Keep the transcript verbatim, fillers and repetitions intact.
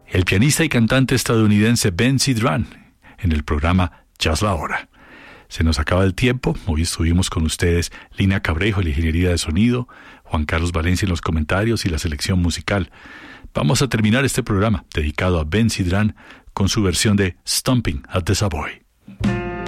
el pianista y cantante estadounidense Ben Sidran, en el programa Jazz La Hora. Se nos acaba el tiempo. Hoy estuvimos con ustedes Lina Cabrejo en la ingeniería de sonido, Juan Carlos Valencia en los comentarios y la selección musical. Vamos a terminar este programa dedicado a Ben Sidran con su versión de Stomping at the Savoy.